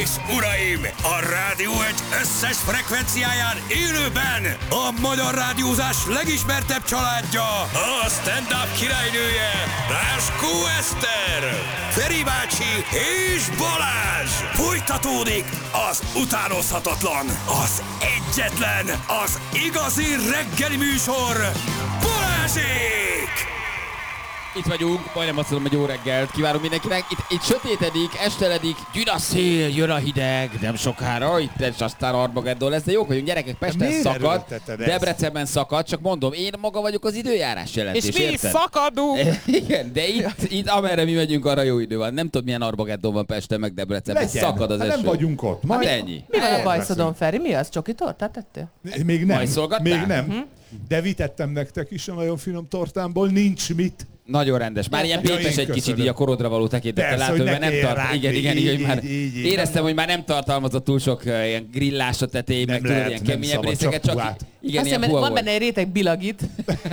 és uraim, a Rádió egy összes frekvenciáján élőben a magyar rádiózás legismertebb családja, a stand-up királynője, Ráskó Eszter, Feri bácsi és Balázs. Folytatódik az utánozhatatlan, az egyetlen, az igazi reggeli műsor, Balázsék! Itt vagyunk, majdnem azt mondom, hogy jó reggelt kívánunk mindenkinek. Itt sötétedik, esteledik, jön a szél, jön a hideg, nem sokára, itt és aztán Armageddon lesz, de jók vagyunk, gyerekek, Pesten szakad, Debrecenben szakad, csak mondom, én maga vagyok az időjárás jelentés, és mi érted? szakadunk! Igen, de itt amerre mi megyünk, arra jó idő van. Nem tudom, milyen Armageddon van Pesten, meg Debrecenben, szakad az eső. Nem vagyunk ott. Hát ennyi. Mi van a bajszodon, Feri? Mi az? Csoki tortát tettél? Még nem. Majszolgattál? Még nem. De vitettem nektek is a nagyon finom tortámból, nincs mit. Nagyon rendes. Már ilyen pépes egy kicsit így a korodra való tekintettel Persze, látom, hogy mert nem tart. rágni. Igen, Így, már így. éreztem, hogy már nem tartalmazott túl sok ilyen grillás a tetején, meg tudod, ilyen keményebb részeket, csak igen, ilyen van benne egy réteg bilagit.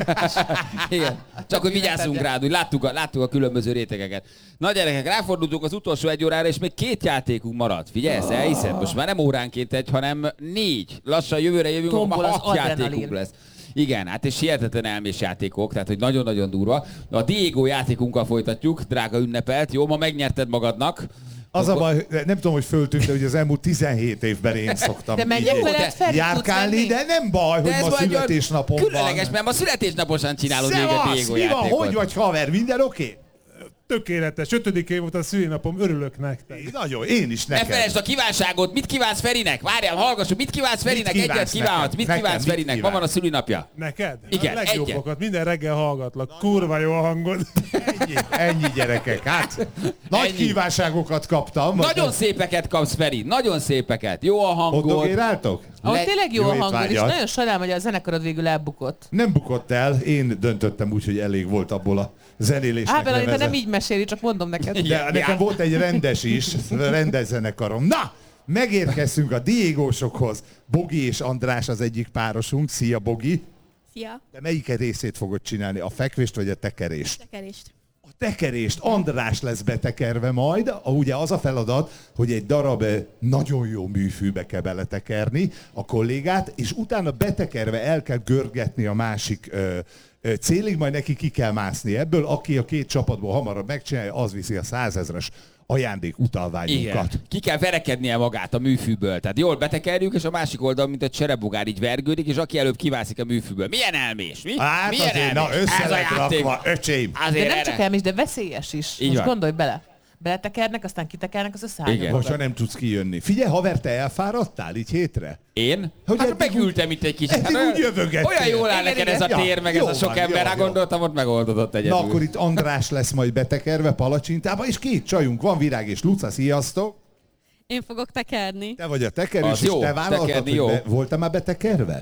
Igen. Csak hogy vigyázzunk rád, hogy láttuk a különböző rétegeket. Na gyerekek, ráfordultunk az utolsó egy órára, és még 2 játékunk maradt. Figyelsz, elhiszed? Most már nem óránként egy, hanem 4. Lassan jövőre jövünk, akkor már 6 játékunk lesz. Igen, hát és hihetetlen elmés játékok, tehát hogy nagyon-nagyon durva. A Diego játékunkkal folytatjuk, drága ünnepelt. Jó, ma megnyerted magadnak. Az a baj, nem tudom, hogy föltűnt, hogy az elmúlt 17 évben én szoktam De menjek veled, Feri, járkálni, de nem baj, hogy ma születésnapom van. Különleges, mert ma születésnaposan csinálod még a Diego mi van, játékot. hogy vagy haver, minden oké? Tökéletes. 5. év volt a szülinapom, örülök nektek. Nagyon, én is Ne neked. felejtsd a kívánságot, mit kívánsz Ferinek? Várjál, hallgassuk, mit kívánsz Ferinek? Mit kívánsz Egyet kívánhatsz, mit nekem? kívánsz Mit Ferinek? Ma kívánsz? van a szülinapja. Neked? Igen, a legjobbakat. Minden reggel hallgatlak. Kurva jó a hangod. Ennyi gyerekek, hát nagy Ennyi. kívánságokat kaptam. Nagyon szépeket kapsz, Feri, nagyon szépeket. Jó a hangod. Boldogéráltok? Ahol tényleg jó a Jó hangod, és étvágyat. nagyon sajnálom, hogy a zenekarod végül elbukott. Nem bukott el, én döntöttem úgy, hogy elég volt abból a zenélésnek Ábel, te nevezett. nem így meséli, csak mondom neked. De nekem volt egy rendes is, rendes zenekarom. Na, megérkeztünk a Diegósokhoz. Bogi és András az egyik párosunk. Szia, Bogi. Szia! De melyiket részét fogod csinálni? A fekvést vagy a tekerést? Tekerést. A tekerést. András lesz betekerve majd. Ugye az a feladat, hogy egy darab nagyon jó műfűbe kell beletekerni a kollégát, és utána betekerve el kell görgetni a másik célig, majd neki ki kell mászni ebből. Aki a 2 csapatból hamarabb megcsinálja, az viszi a 100 000-es ajándék utalványunkat. Igen. Ki kell verekednie magát a műfűből. Tehát jól betekerjük, és a másik oldal, mint egy cserebogár, így vergődik, és aki előbb kivászik a műfűből. Milyen elmés? Mi? Hát Milyen azért, elmés? na össze Ez a lett játék. rakva, öcsém. De Azért nem csak erre. elmés, de veszélyes is. Így Most van. gondolj bele. Beletekernek, aztán kitekernek, az a Igen. szárnyal. Most, ha nem tudsz kijönni. Figyelj, haver, te elfáradtál így hétre? Én? Hogy Hát eddig megültem itt egy kicsit. eddig Hát úgy jövögettél. olyan jól áll Igen, neked igen. ez a tér, Ja, meg jó ez a sok van, ember, jó, rá jó. gondoltam, ott megoldódott egyedül. Na akkor itt András lesz majd betekerve palacsintába, és 2 csajunk van, Virág és Luca, sziasztok! Én fogok tekerni. Te vagy a tekerés, Az és jó, te vállaltad, tekerni hogy jó. voltál már betekerve?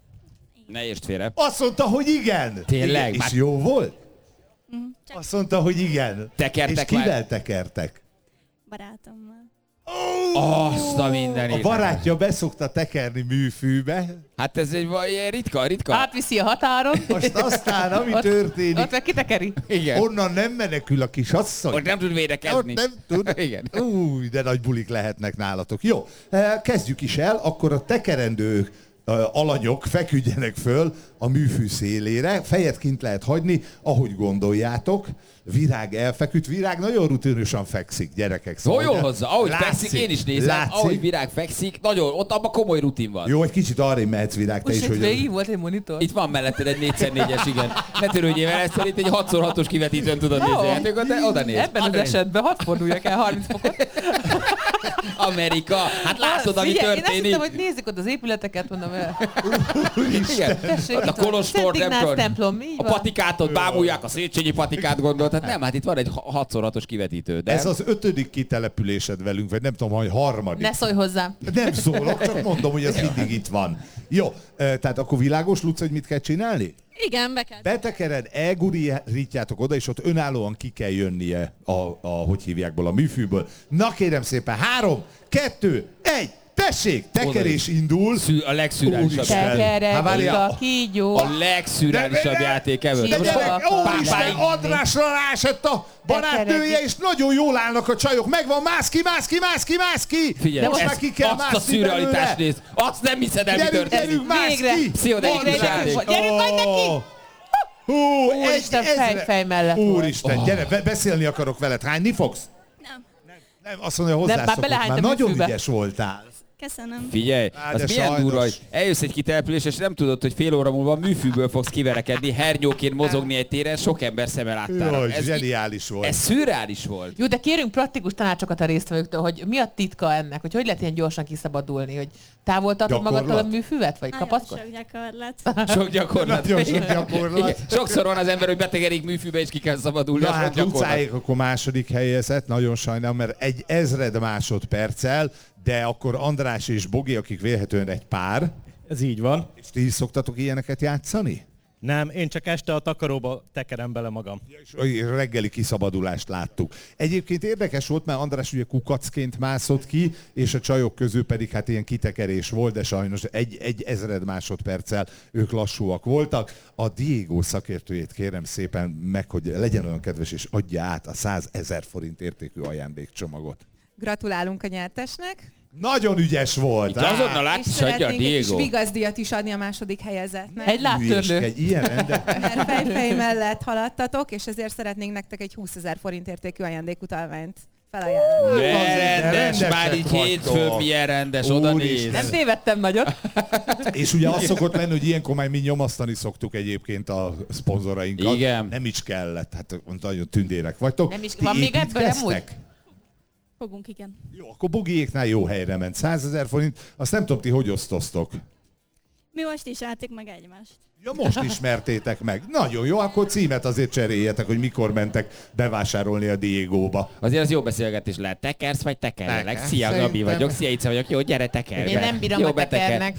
Ne értsd félre. Azt mondta, hogy igen! Tényleg? Igen. Már- És jó volt? Azt mondta, hogy igen. Tekertek és már? kivel tekertek? Barátommal. Azt a A mindenit. barátja beszokta tekerni műfűbe, Hát ez egy ilyen ritka. Átviszi a határon. most aztán, ami Ott történik, meg kitekeri. Igen. onnan nem menekül a kis asszony. Ott nem tud Ott védekezni. nem tud. Igen. Új, de nagy bulik lehetnek nálatok. Jó, kezdjük is el, akkor a tekerendő alanyok feküdjenek föl a műfű szélére, fejet kint lehet hagyni, ahogy gondoljátok. Virág elfeküdt, Virág nagyon rutinősen fekszik, gyerekek. Szól jól ugye? hozzá, ahogy Látszik, fekszik, én is nézem, látszik. ahogy Virág fekszik, nagyon, ott abban komoly rutin van. Jó, egy kicsit arra mehetsz, Virág, te Most is, itt hogy... végig volt egy monitor. Itt van melletted egy 4x4-es, igen. Ne törődjél vele, ezt szerint egy 6x6-os kivetítőn tudod nézni a játékot, de oda néz. Ebben az esetben hadd forduljak el 30 fokot. Amerika, hát látod, ami Figyelj, Én azt történik. hittem, hogy nézik ott az épületeket, mondom el. Igen. Tessék, Ott a itt van. Kolostor, Szent nem Ignác tudom. templom, így A van. patikát ott bámulják, a Széchenyi patikát gondolt. Hát nem, hát itt van egy 6x6-os kivetítő. De Ez az 5. kitelepülésed velünk, vagy nem tudom, hogy 3. Ne szólj hozzám. Nem szólok, csak mondom, hogy ez mindig itt van. Jó, tehát akkor világos, Luca, hogy mit kell csinálni? Igen, be kell. Betekered, elgurítjátok oda, és ott önállóan ki kell jönnie hogy hívjákból, a műfűből. Na kérem szépen, 3, 2, 1, Tessék, tekerés indul. A legszürreálisabb. Úristen. Tekeredik a kígyó. A legszürreálisabb játék ever. De Most gyerek, úristen, Pápáig. Andrásra rásett a barátnője, és nagyon jól állnak a csajok. Megvan, mász ki! Figyelj, de most már ki kell azt a mászni szürrealitást belőle. nézd. Azt nem hiszed el, mi történik. Gyerünk, mász Végre. ki! Pszichodelikus játék. Gyerünk majd neki! Úristen, fej mellett volt. Úristen, gyere, beszélni akarok veled. Hányni fogsz? Nem, azt mondja, hogy már hozzászokott. belehánytam Már a nagyon fűbe. ügyes voltál. Köszönöm. Figyelj, Á, az de milyen sajnos. durva, hogy eljössz egy kitelepülés, és nem tudod, hogy fél óra múlva műfűből fogsz kiverekedni, hernyóként mozogni egy téren, sok ember szeme láttára. Jaj, zseniális volt. Ez szürreális volt. Jó, de kérünk praktikus tanácsokat a résztvevőktől, hogy mi a titka ennek, hogy lehet ilyen gyorsan kiszabadulni, hogy távol tartod Gyakorlat? magadtól a műfüvet, vagy Nagyon kapaszkodsz? sok gyakorlat. Sok gyakorlat. Nagyon sok gyakorlat. Igen. Sokszor van az ember, hogy betegerik műfűbe, és ki kell szabadulni. Na az sok hát gyakorlat. Lucáék akkor második helyezett, nagyon sajnálom, mert 1000 másodperccel, de akkor András és Bogi, akik vélhetően egy pár, Ez így van. és ti is szoktatok ilyeneket játszani? Nem, én csak este a takaróba tekerem bele magam. És reggeli kiszabadulást láttuk. Egyébként érdekes volt, mert András ugye kukacként mászott ki, és a csajok közül pedig hát ilyen kitekerés volt, de sajnos egy 1000 másodperccel ők lassúak voltak. A Diego szakértőjét kérem szépen meg, hogy legyen olyan kedves, és adja át a 100 000 forint értékű ajándékcsomagot. Gratulálunk a nyertesnek. Nagyon ügyes volt! Itt azonnal át És is adja a szeretnénk egy kis Diego. vigazdíjat is adni a második helyezettnek. Egy láttörlő. Egy ilyen rendet. Mert fejfej mellett haladtatok, és ezért szeretnénk nektek egy 20 000 forint értékű ajándékutalványt felajánlani. Rendes, rendesek már így vagytok. hétfőn milyen rendes, oda Úristen. néz. Nem tévedtem nagyot. És ugye az szokott lenni, hogy ilyenkor már mi nyomasztani szoktuk egyébként a szponzorainkat. Igen. Nem is kellett, hát nagyon tündérek vagytok. Nem is- Ti van még ebből építkeztek? Fogunk, igen. Jó, akkor Bogiéknál jó helyre ment. 100 000 forint. Azt nem tudom, ti hogy osztoztok. Mi most is álltuk meg egymást. Ja, most ismertétek meg. Nagyon jó, akkor címet azért cseréljetek, hogy mikor mentek bevásárolni a Diegóba. Azért az jó beszélgetés lehet. Tekersz vagy tekerlek? Tekersz. Szia, Gabi Szerintem- vagyok. Szia, Ica vagyok. Jó, gyere, tekerj. Én nem bírom Jó, a beteker. tekernek.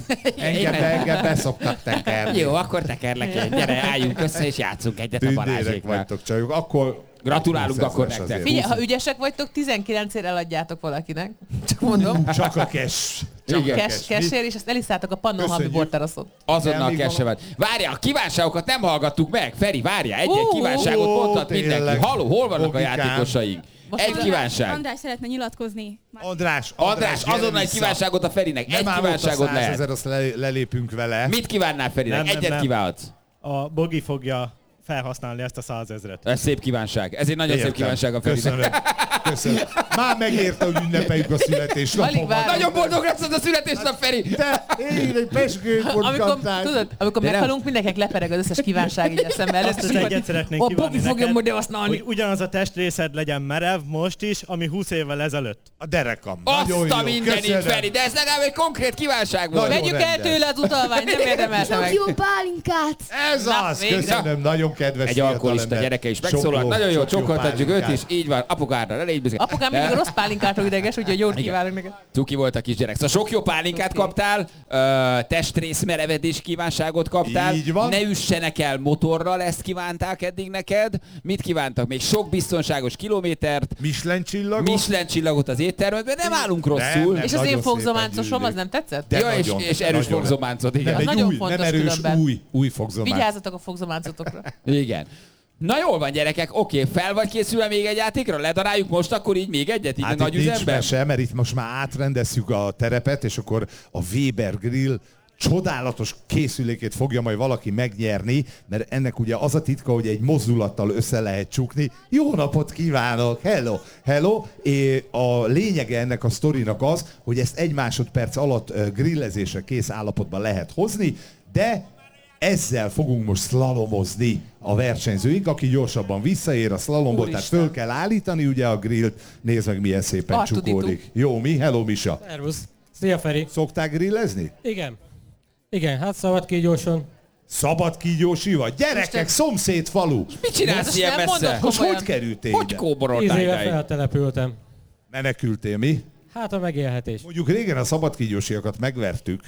Engem beszoktak tekerni. Jó, akkor tekerlek én. Gyere, álljunk össze, és játszunk egyet a Tündérek Balázséknál. vagytok, csajok. Akkor Gratulálunk 20 akkor 000-es nektek. azért. Figyelj, ha ügyesek vagytok, 19-ért eladjátok valakinek. Csak mondom. Csak a cash. Csak Igen. a Kessér, és ezt eliszálltok a Pannonhalmi Köszönjük. borteraszon. Azonnal Még kesevet. Várjál, a kívánságokat nem hallgattuk meg. Feri, várjál, egy kívánságot Ó, mondhat tényleg. mindenki. Halló, hol vannak a Bogikám. játékosaink? Most Egy kívánság. András szeretne nyilatkozni. András, András, gyere azonnal egy vissza. kívánságot a Ferinek. Nem Egy áll ott a kívánságot 100 lehet. 000, azt lelépünk vele. Mit kívánnál Ferinek? Nem, Egyet nem. kívánhatsz. A Bogi fogja felhasználni ezt a 100 000-et. Ez szép kívánság. Ez egy nagyon szép Értem. kívánság a Ferinek. Köszönöm. Köszönöm. Már megérte, hogy ünnepeljük a Alig születésnapomat. várom. Nagyon boldog lesz az a születésnap, Feri! De én egy peskőkort Amikor, kaptál. tudod, amikor De nem. meghalunk, mindenkinek lepereg az összes kívánság így eszembe előtt. Azt az egyet szeretnénk A kívánni Bogi fogja neked, majd használni. hogy ugyanaz a testrészed legyen merev most is, ami 20 évvel ezelőtt. A derekam. Nagyon Azt a jó. mindenit, Köszönöm. Feri, de ez legalább egy konkrét kívánság volt. Nagyon Vegyük el rendes. tőle az utalványt, nem érdemelte meg. Jó pálinkát! Ez Na, az. végre. Köszönöm. Nagyon kedves Egy alkoholista gyereke is megszólalt. Nagyon jó, csókoltatjuk őt is. Így van, apukára, ne légy büszke. Apukám mindig a rossz pálinkától ideges, úgyhogy jót kívánok neked. Cuki volt a kisgyerek. Szóval sok jó pálinkát Cuki. kaptál, testrész merevedés kívánságot kaptál. Így van. Ne üssenek el motorral, ezt kívánták eddig neked. Mit kívántak? Még sok biztonságos kilométert, Michelin csillagot. Michelin csillagot az éttermedben, nem állunk rosszul. Nem. És az Nagyon én fogzománcosom, szépen az nem tetszett? De Ja, és nagyon, erős nagyon. fogzománcot, igen. Nem Az egy nagyon új, fontos nem erős, különben. új fogzománc. Vigyázzatok a fogzománcotokra. Igen. Na jól van, gyerekek, oké, fel vagy készülve még egy játékra? Ledaráljuk most akkor így még egyet, így Hát a nagy itt nincs üzemben? mese, mert itt most már átrendezzük a terepet, és akkor a Weber Grill csodálatos készülékét fogja majd valaki megnyerni, mert ennek ugye az a titka, hogy egy mozdulattal össze lehet csukni. Jó napot kívánok! Hello! Hello! A lényege ennek a sztorinak az, hogy ezt 1 másodperc alatt grillezésre kész állapotban lehet hozni, de ezzel fogunk most szlalomozni a versenyzőink, aki gyorsabban visszaér a szlalomból, tehát Úristen. föl kell állítani ugye a grillt, nézd meg milyen szépen Artuditu. csukódik. Jó, mi? Hello, Misa. Szervusz. Szia, Feri. Szokták grillezni? Igen. Igen, hát szabad kígyóson. Szabad kígyósi vagy? Gyerekek, szomszéd falu! Mit csinálsz Most ilyen nem messze? mondod Most komolyan. hogy kerültél Hogy ide? 10 kóboroltál éve idáig? feltelepültem. Menekültél, mi? Hát a megélhetés. Mondjuk régen a szabad kígyósiakat megvertük.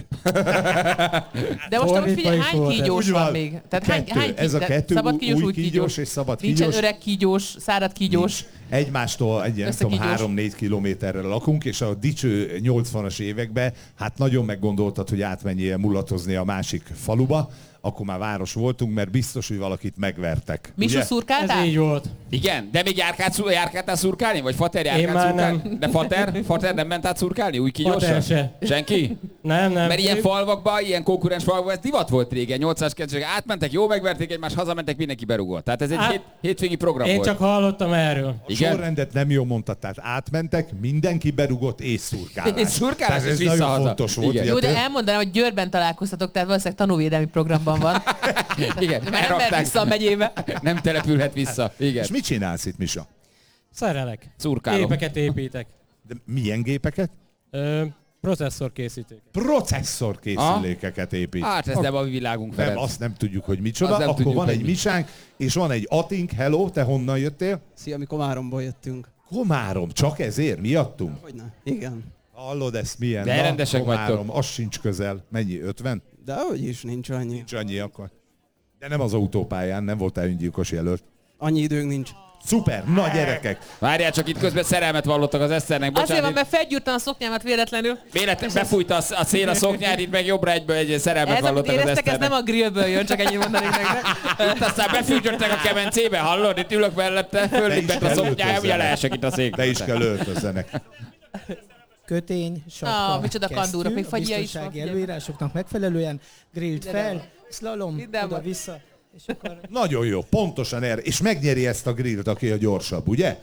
De most Fordítva figyelj, is hány volt. kígyós Úgy van van. még? Tehát Kettő. Ez a tehát kettő szabad kígyós, új új kígyós kígyós. és szabad Nincsen kígyós. öreg kígyós, szárad kígyós. egymástól egy ilyen, tudom, Összekígyós. 3-4 kilométerre lakunk, és a dicső 80-as években hát nagyon meggondoltad, hogy átmenjél mulatozni a másik faluba, akkor már város voltunk, mert biztos, hogy valakit megvertek. Misu, Ugye? Ez szurkáltál? így volt. Igen, de még járkáltál szurkálni? Vagy Fater Én járkált már szurkálni? nem. De Fater nem ment át szurkálni? Úgy ki Fater gyorsan? se. Senki? Nem. Mert ilyen falvakban, ilyen konkurens falvakban ez divat volt régen, 800-900, átmentek, jó megverték egymást, hazamentek, mindenki berugott. Tehát ez egy hétvégi program Én volt. csak hallottam erről. A sorrendet nem jól mondtad, tehát átmentek, mindenki berugott és szurkálás. És szurkálás, Tehát ez és nagyon visszahaza. fontos volt. Igen. hogy Jó, a de elmondanám, hogy Győrben találkoztatok, tehát valószínűleg tanúvédelmi programban van. Igen, Mert nem mehet elrakták. vissza a megyébe. Nem települhet vissza. Igen. És mit csinálsz itt, Misa? Szerelek. Szurkálom. Gépeket építek. De milyen gépeket? Processzorkészítők. Processzorkészülékeket épít. Hát ez nem a mi világunk, Nem, Ferenc. azt nem tudjuk, hogy micsoda. Azt nem Akkor tudjuk, van hogy egy mi. Misánk, és van egy Atink. Hello, te honnan jöttél? Szia, mi Komáromból jöttünk. Komárom, csak ezért? Miattunk? Hogyne? Igen. Hallod, ezt milyen? De rendesek Komárom, vagytok. az sincs közel. Mennyi, 50? De hogy is nincs annyi. Nincs annyi akkor. De nem az autópályán, nem voltál öngyilkos jelölt. Annyi időnk nincs. Szuper, na gyerekek! Várjál, csak itt közben szerelmet vallottak az Eszternek. Azért van, Bocsánat, mert felgyúrtam a szoknyámat véletlenül. véletlenül befújta a szél a szoknyát, itt meg jobbra egyből egy szerelmet Ez, amit vallottak az éreztek, ez Eszternek. nem a grillből jön, csak ennyit mondanék nektek. Itt aztán befűtöttek a kemencébe, hallod? Itt ülök mellette, föllépett a kell szoknyája, ugye öltözzenek. leesek itt a székbe. De is kell öltözzenek. Kötény, sapka, micsoda kandúra, még a fagyja is biztonsági van. előírásoknak megfelelően, grillt fel, slalom, Ide van. oda-vissza, és akkor Nagyon jó, pontosan erre. És megnyeri ezt a grillt, aki a gyorsabb, ugye?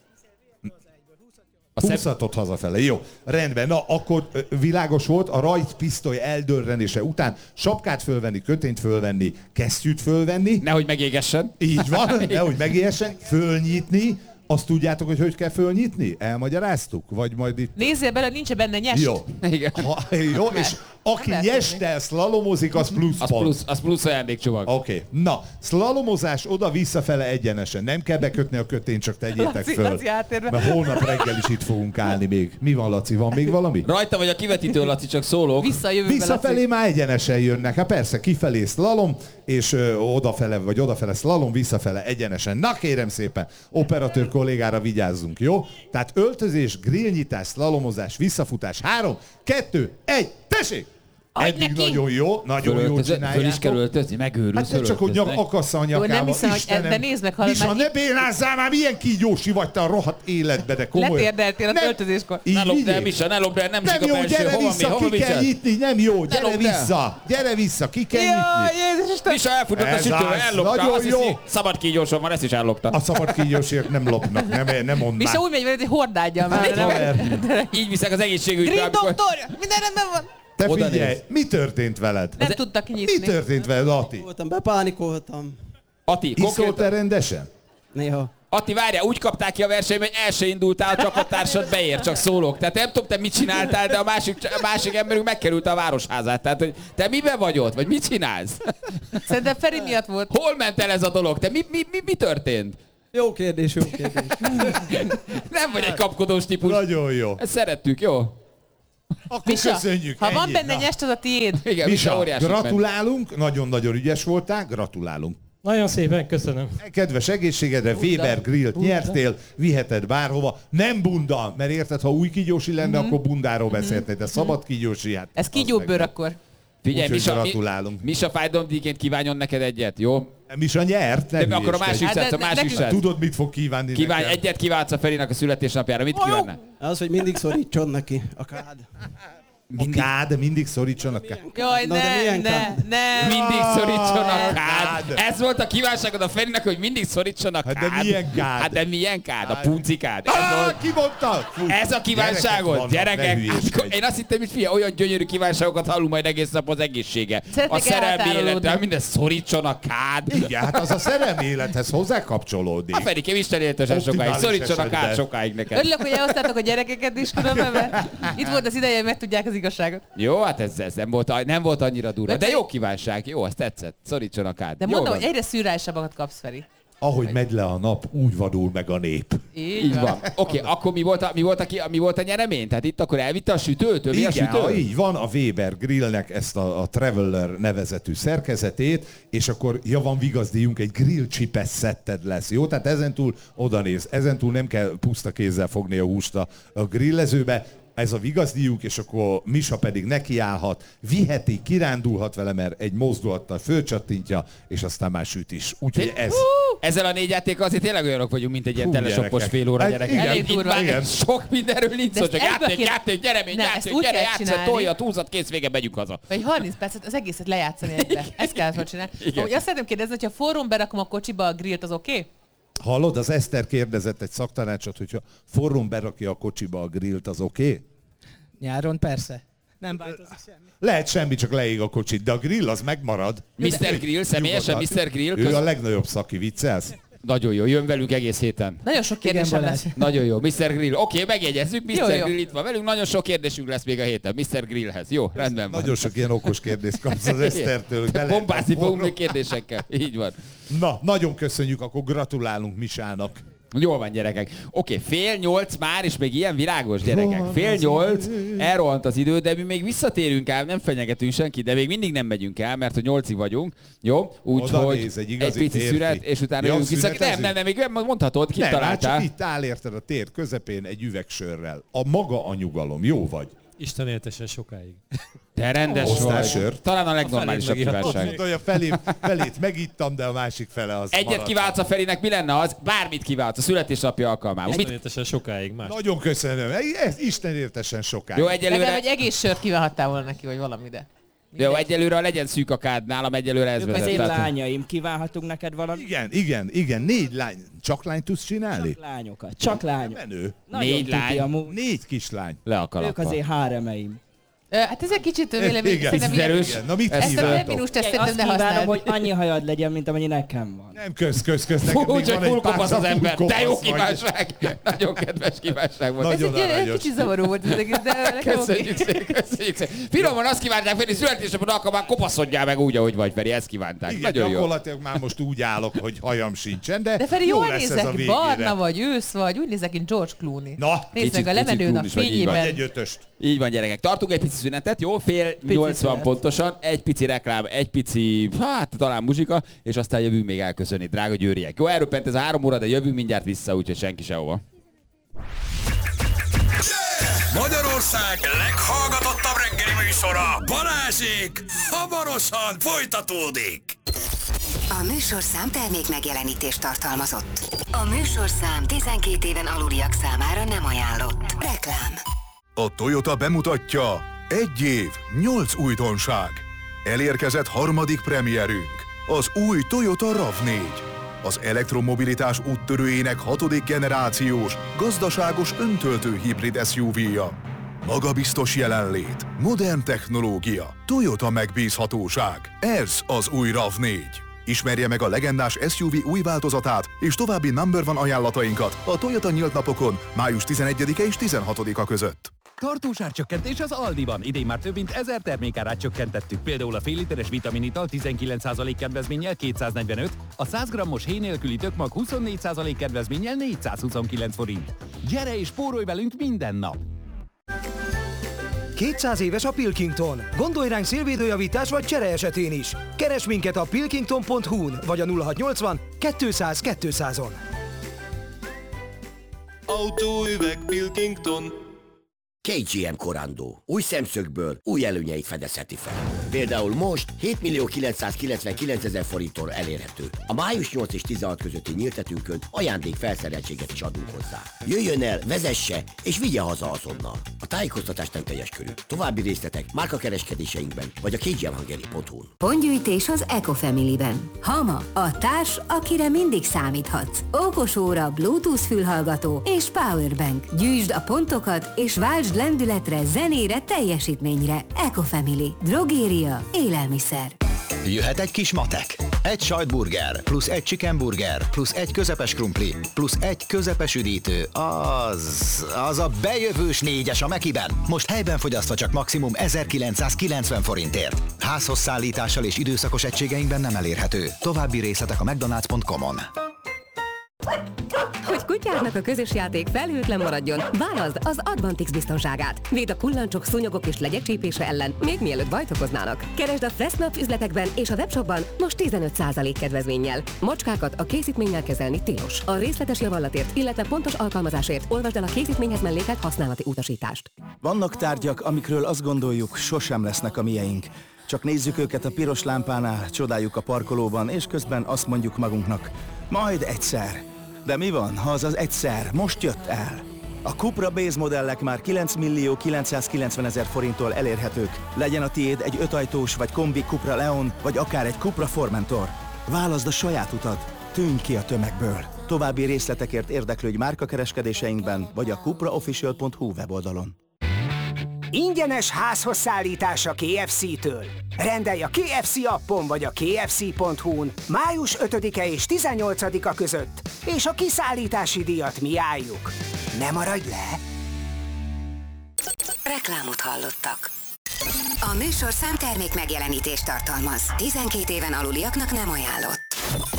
Húzhatod hazafele. Jó, rendben. Na, akkor világos volt, a rajtpisztoly eldörrenése után sapkát fölvenni, kötényt fölvenni, kesztyűt fölvenni. Nehogy megégessen. Így van, nehogy megéljessen, fölnyitni. Azt tudjátok, hogy kell fölnyitni? Elmagyaráztuk? Vagy majd itt... Nézzél bele, nincs benne nyest. Jó. Igen. Jó, és aki lehet nyestel szlalomozik, az plusz pont. Az plusz ajándékcsomag. Oké. Na, szlalomozás oda-visszafele egyenesen. Nem kell bekötni a kötényt, csak tegyétek föl. Laci áttérve. Mert holnap reggel is itt fogunk állni még. Mi van, Laci? Van még valami? Rajta vagy a kivetítő, Laci, csak szólok. Visszajövőbe, Visszafelé Laci. már egyenesen jönnek. Hát persze, kifelé szlalom, és odafele szlalom, visszafele egyenesen. Na kérem szépen, operatőr kollégára vigyázzunk, jó? Tehát öltözés, grillnyitás, szlalomozás, visszafutás. 3, 2, 1, tessék! Eddig nagyon jó, nagyon jól Föl is csináljátok. kell öltözni, megőrülsz. Hát csak, hogy akassza a Jó, nyakába. nem hiszem, hogy Istenem. de nézd meg, hallod, Misa, már ne bénázzál már, milyen kígyósi vagy te a rohadt életbe, de komolyan. letérdeltél az Nem. öltözéskor. Így Ne lopd el, vigyél. Misa, ne lopd el, nem Nem sik a jó, belső. gyere Hova vissza, hova ki kell vigyázz? nyitni, nem jó, gyere lopd el. vissza, ki kell Jaj, nyitni. Jézus Isten! Misa elfutott a Ez sütővel, az, ellopta. nagyon Azt jó. hiszi, szabad kígyósom van, ezt is ellopta. A szabad kígyósiak nem lopnak, nem mondd Misa már. úgy megy veled, hogy hordádja már. nem? Így viszek az egészségügybe, Grill amikor... doktor! Minden rendben van! Te Oda figyelj, néz. mi történt veled? Nem tudtak Mi nyitni. történt veled, Ati? Voltam, bepánikoltam. Ati, Iszol te konkrétan... rendesen? Néha. Ati, várjál, úgy kapták ki a versenyben, hogy el se indultál, a csapattársad beér, csak szólok. Tehát nem tudom, te mit csináltál, de a másik emberünk megkerült a városházát. Tehát, hogy te miben vagy ott, vagy mit csinálsz? Szerintem Feri miatt volt. Hol ment el ez a dolog? Te mi történt? Jó kérdés, jó kérdés. Nem vagy egy kapkodós típus. Nagyon jó. Ezt szerettük, jó? Akkor Misa, köszönjük. ha van ennyi. benne Na. nyest, az a tiéd. Igen, Misa, óriási gratulálunk, nagyon-nagyon ügyes voltál, gratulálunk. Nagyon szépen köszönöm. Kedves egészségedre, Weber Grillt nyertél, viheted bárhova. Nem bunda, mert érted, ha új kígyósi lenne, akkor bundáról beszéltél, de szabad kígyósi, hát... Ez az kígyóbbőr meg- akkor. Figyelj, Úgyhogy Misa, gratulálunk. Misa fájdalomdíjként kívánjon neked egyet, jó? Misa nyert, nem De akkor a hülyeskedj. másik Hát de- srác, a de másik neki- srác. Tudod, mit fog kívánni Kívánj, nekem? egyet kívánsz a Ferinak a születésnapjára. Mit kívánna? Az, hogy mindig szorítson neki a kád. A kád, mindig szorítson a kád. Jaj, Na, de ne, milyen ne, kád? ne. Mindig szorítson a kád. kád. Ez volt a kívánságod a Ferinek, hogy mindig szorítson a Hát kád. de milyen kád? Hát de milyen kád? A puncikád. Ez volt- Ki mondta? Fú, Ez a kívánságot, vannak, gyerekek! ne hülyéskedj. Én azt hittem, hogy fia, olyan gyönyörű kívánságokat hallunk majd egész nap az egészsége. Szeretnék A szerelmi elhatárolódni. életre, minden szorítson a kád. Igen, hát az a szerelmi élethez hozzá kapcsolódik. A Ferikém Isten éltesen sokáig, Optimális szorítson a kád esetben. sokáig neked. Örülök, hogy elhoztátok a gyerekeket is különben, mert itt volt az ideje, hogy megtudják az igazságot. Jó, hát ez nem volt annyira durva. De jó kívánság, jó, azt tetszett. Szorítson a kád. De Jó mondom, van. hogy egyre szürreálisabbakat kapsz, Feri. Ahogy megy le a nap, úgy vadul meg a nép. Így van. Oké, akkor mi volt a nyeremény? Tehát itt akkor elvitte a sütőt? Mi a sütő? Így van, a Weber Grillnek ezt a Traveler nevezetű szerkezetét, és akkor van vigazdíjunk, egy grill csipes szetted lesz, jó? Tehát ezentúl odanéz, ezentúl nem kell puszta kézzel fogni a húst a grillezőbe, ez a vigazdíjuk, és akkor Misa pedig nekiállhat, viheti, kirándulhat vele, mert egy mozdulattal fölcsattintja, és aztán már süt is. Úgyhogy ez... Ezzel a 4 játékkal azért tényleg olyanok vagyunk, mint egy ilyen telesoppos gyerekek. fél óra gyerekek. Igen, Itt már igen. Sok mindenről nincs szó, csak játék, Nem, ezt úgy gyere, kell játszat, csinálni. tolja, túlzat, kész, vége, megyünk haza. Vagy 30 percet az egészet lejátszani egybe. Ezt kellett csinálni. Ahogy azt szeretném kérdezni, hogyha forrón berakom a kocsiba a grillt, az oké? Hallod, az Eszter kérdezett egy szaktanácsot, hogyha forrón berakja a kocsiba a grillt, az oké? Nyáron persze. Nem változik semmi. Lehet semmi, csak leég a kocsit, de a grill az megmarad. Mr. Grill, személyesen Mr. Grill. Ő a legnagyobb szaki, viccelsz? Nagyon jó, jön velünk egész héten. Nagyon sok kérdésem lesz. Nagyon jó, Mr. Grill. Oké, megjegyezzük, Mr. Jó. Grill itt van velünk, nagyon sok kérdésünk lesz még a héten, Mr. Grillhez. Jó, rendben van. Nagyon sok ilyen okos kérdést kapsz az Esztertől, hogy bele... Bombázni fogunk még kérdésekkel. Így van. Na, nagyon köszönjük, akkor gratulálunk Misának. Jól van, gyerekek. Oké, 7:30 már, és még ilyen világos, gyerekek. 7:30, elrohant az idő, de mi még visszatérünk el, nem fenyegetünk senkit, de még mindig nem megyünk el, mert hogy 8-ig vagyunk. Jó? Úgyhogy egy pici szünet, és utána jövünk vissza. Nem, még mondhatod, kit találtál. Csak itt áll érted a tér közepén egy üvegsörrel. A maga a nyugalom. Jó vagy? Isten éltesen sokáig. Te rendes vagy. Talán a legnormálisabb kívánság. Mondta, hogy a felét megittam, de a másik fele az Egyet maradt. kiváltsz a Ferinek, mi lenne az? Bármit kiváltsz a születésnapja alkalmából. Isten éltesen sokáig más. Nagyon köszönöm. Ez Isten értesen sokáig. Jó, egyelőre... Legalább egy egész sört kívánhattál volna neki, vagy valami, de... Jó, egyelőre legyen szűk a kád, nálam egyelőre ez vezet. Az én lányaim, kívánhatunk neked valami? Igen, 4 lány. Csak lányt tudsz csinálni? Csak lányokat, csak lányok. Menő. 4 lány. 4 kislány. Le a kalappal. Ők az én háremeim. Hát ez egy kicsit vélemény. Picit erős. Na mit ezt a kívántok? terminust ezt Azt szerintem ne kívánom, használd. hogy annyi hajad legyen, mint amennyi nekem van. Nem kösz. Úgyhogy fullkopasz az ember. De jó kívánság. Nagyon kedves kívánság volt. Ez egy kicsit zavaró volt az egész, de nekem oké. Köszönjük szépen. Finoman azt kívánták, Feri, születésnapon alkalmán kopaszodjál meg úgy, ahogy vagy, Feri, ezt kívánták. Igen, nagyon jó. gyakorlatilag már most úgy állok, hogy hajam sincsen, de Feri, jó jól lesz ez a nézek, végére. barna vagy, ősz vagy, úgy nézek, mint George Clooney. Na, nézd meg a kicsit lemenőn a Clooney vagy, így van. Vagy fényében. egy 5-öst. Így van, gyerekek. Tartunk egy pici szünetet, jó? 7:80 pontosan, egy pici reklám, egy pici, talán muzsika, és aztán jövünk még elköszönni, drága győriek. Jó, elröppent ez a 3 óra, de jövünk mindjárt vissza, úgyhogy senki sehova. Magyarország leghallgatottabb reggeli műsora, Balázsék, hamarosan folytatódik. A műsorszám termék megjelenítést tartalmazott. A műsorszám 12 éven aluliak számára nem ajánlott. Reklám. A Toyota bemutatja 1 év, 8 újdonság. Elérkezett harmadik premierünk, az új Toyota RAV4. Az elektromobilitás úttörőjének 6. generációs, gazdaságos öntöltő hibrid SUV-ja. Magabiztos jelenlét, modern technológia, Toyota megbízhatóság. Ez az új RAV4. Ismerje meg a legendás SUV új változatát és további number one ajánlatainkat a Toyota nyílt napokon május 11-e és 16-a között. Tartós árcsökkentés az Aldiban. Idén már több mint 1000 termékárát csökkentettük. Például a fél literes vitaminital 19% kedvezménnyel 245, a 100 g-os héj nélküli tökmag 24% kedvezménnyel 429 forint. Gyere és spórolj velünk minden nap! 200 éves a Pilkington. Gondolj ránk szélvédőjavítás vagy csere esetén is. Keresd minket a pilkington.hu-n vagy a 0680 200 200-on. Autóüveg Pilkington. KGM Corando. Új szemszögből új előnyeit fedezheti fel. Például most 7.999.000 forinttól elérhető. A május 8 és 16 közötti nyíltetünkön ajándék felszereltséget is adunk hozzá. Jöjjön el, vezesse és vigye haza azonnal. A tájékoztatás nem teljes körű. További részletek márkakereskedéseinkben vagy a kgmhungary.hu-n. Pontgyűjtés az Ecofamily-ben. Hama, a társ, akire mindig számíthatsz. Okos óra, Bluetooth fülhallgató és powerbank. Gyűjtsd a pontokat és váltsd lendületre, zenére, teljesítményre. Ecofamily. Drogéria. Élelmiszer. Jöhet egy kis matek. Egy sajtburger, plusz egy chickenburger, plusz egy közepes krumpli, plusz egy közepes üdítő. Az a bejövős 4-es a Mekiben. Most helyben fogyasztva csak maximum 1990 forintért. Házhoz szállítással és időszakos egységeinkben nem elérhető. További részletek a mcdonalds.com-on. Hogy kutyádnak a közös játék felhőtlen maradjon, válaszd az Advantix biztonságát. Véd a kullancsok, szúnyogok és legyek csípése ellen, még mielőtt bajt okoznának. Keresd a Fressnapf üzletekben és a webshopban most 15% kedvezménnyel. Macskákat a készítménnyel kezelni tilos. A részletes javallatért, illetve pontos alkalmazásért olvasd el a készítményhez mellékelt használati utasítást. Vannak tárgyak, amikről azt gondoljuk, sosem lesznek a mieink. Csak nézzük őket a piros lámpánál, csodáljuk a parkolóban, és közben azt mondjuk magunknak, majd egyszer. De mi van, ha az az egyszer most jött el? A Cupra Base modellek már 9.990.000 forinttól elérhetők. Legyen a tiéd egy 5 ajtós vagy kombi Cupra Leon, vagy akár egy Cupra Formentor. Válaszd a saját utat, tűnj ki a tömegből. További részletekért érdeklődj márkakereskedéseinkben, vagy a cupraofficial.hu weboldalon. Ingyenes házhoz szállítás a KFC-től. Rendelj a KFC appon vagy a kfc.hu-n május 5-e és 18-a között, és a kiszállítási díjat mi álljuk. Ne maradj le! Reklámot hallottak. A műsorszám termék megjelenítést tartalmaz. 12 éven aluliaknak nem ajánlott.